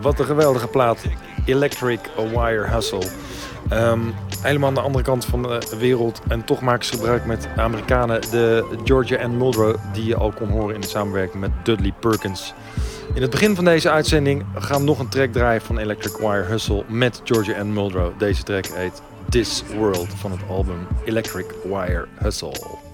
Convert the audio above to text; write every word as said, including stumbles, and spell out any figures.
wat een geweldige plaat. Electric Wire Hustle. Um, helemaal aan de andere kant van de wereld. En toch maken ze gebruik met Amerikanen. De Georgia Ann Muldrow, die je al kon horen in de samenwerking met Dudley Perkins. In het begin van deze uitzending gaan we nog een track draaien van Electric Wire Hustle met Georgia Ann Muldrow. Deze track heet This World van het album Electric Wire Hustle.